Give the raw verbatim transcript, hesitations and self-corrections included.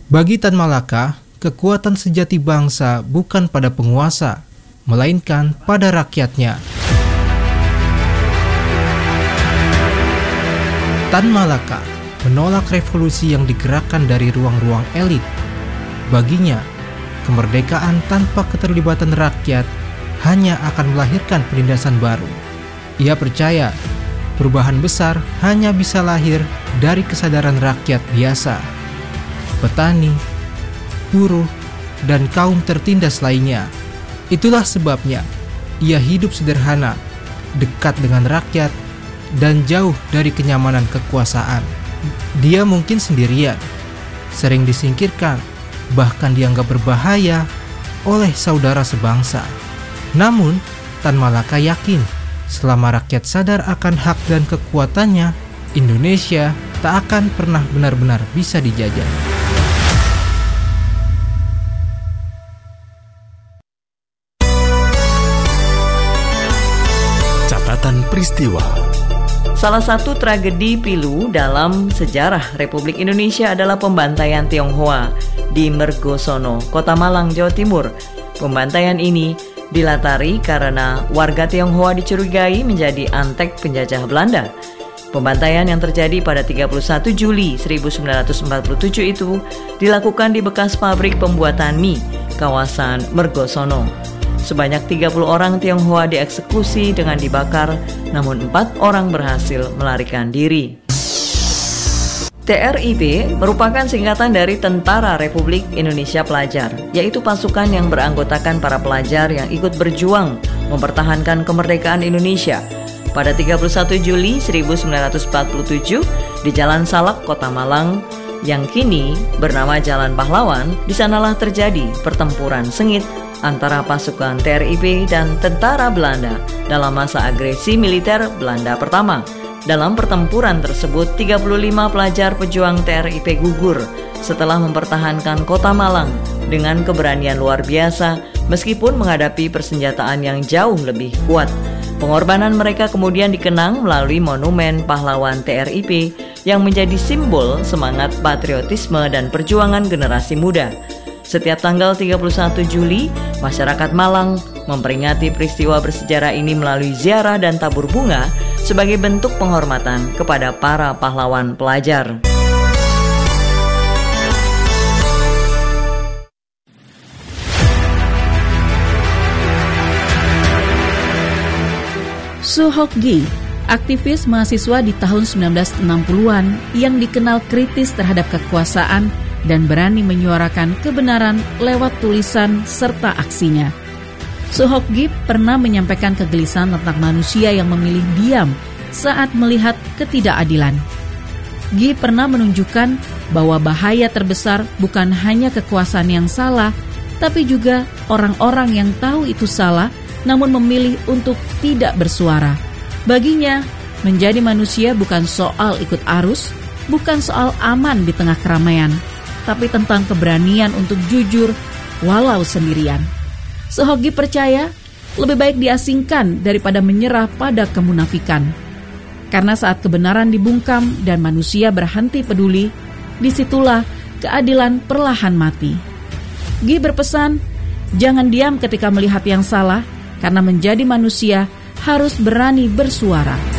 Bagi Tan Malaka, kekuatan sejati bangsa bukan pada penguasa, melainkan pada rakyatnya. Tan Malaka menolak revolusi yang digerakkan dari ruang-ruang elit. Baginya, kemerdekaan tanpa keterlibatan rakyat hanya akan melahirkan penindasan baru. Ia percaya perubahan besar hanya bisa lahir dari kesadaran rakyat biasa. Petani, buruh, dan kaum tertindas lainnya. Itulah sebabnya ia hidup sederhana, dekat dengan rakyat, dan jauh dari kenyamanan kekuasaan. Dia mungkin sendirian, sering disingkirkan, bahkan dianggap berbahaya oleh saudara sebangsa. Namun, Tan Malaka yakin selama rakyat sadar akan hak dan kekuatannya, Indonesia tak akan pernah benar-benar bisa dijajah. Peristiwa. Salah satu tragedi pilu dalam sejarah Republik Indonesia adalah pembantaian Tionghoa di Mergosono, Kota Malang, Jawa Timur. Pembantaian ini dilatari karena warga Tionghoa dicurigai menjadi antek penjajah Belanda. Pembantaian yang terjadi pada tiga puluh satu Juli seribu sembilan ratus empat puluh tujuh itu dilakukan di bekas pabrik pembuatan mie, kawasan Mergosono. Sebanyak tiga puluh orang Tionghoa dieksekusi dengan dibakar, namun empat orang berhasil melarikan diri. T R I P merupakan singkatan dari Tentara Republik Indonesia Pelajar, yaitu pasukan yang beranggotakan para pelajar yang ikut berjuang mempertahankan kemerdekaan Indonesia. Pada tiga puluh satu Juli seribu sembilan ratus empat puluh tujuh, di Jalan Salak, Kota Malang, yang kini bernama Jalan Pahlawan, di sanalah terjadi pertempuran sengit antara pasukan T R I P dan tentara Belanda dalam masa agresi militer Belanda pertama. Dalam pertempuran tersebut, tiga puluh lima pelajar pejuang T R I P gugur setelah mempertahankan Kota Malang dengan keberanian luar biasa meskipun menghadapi persenjataan yang jauh lebih kuat. Pengorbanan mereka kemudian dikenang melalui monumen pahlawan T R I P yang menjadi simbol semangat patriotisme dan perjuangan generasi muda. Setiap tanggal tiga puluh satu Juli, masyarakat Malang memperingati peristiwa bersejarah ini melalui ziarah dan tabur bunga sebagai bentuk penghormatan kepada para pahlawan pelajar. Su Hock Gee, aktivis mahasiswa di tahun sembilan belas enam puluhan yang dikenal kritis terhadap kekuasaan dan berani menyuarakan kebenaran lewat tulisan serta aksinya. Su Hock Gee pernah menyampaikan kegelisahan tentang manusia yang memilih diam saat melihat ketidakadilan. Gee pernah menunjukkan bahwa bahaya terbesar bukan hanya kekuasaan yang salah, tapi juga orang-orang yang tahu itu salah namun memilih untuk tidak bersuara. Baginya, menjadi manusia bukan soal ikut arus, bukan soal aman di tengah keramaian, tapi tentang keberanian untuk jujur walau sendirian. Su Hock Gee percaya lebih baik diasingkan daripada menyerah pada kemunafikan. Karena saat kebenaran dibungkam dan manusia berhenti peduli, disitulah keadilan perlahan mati. Gee berpesan, jangan diam ketika melihat yang salah, karena menjadi manusia harus berani bersuara.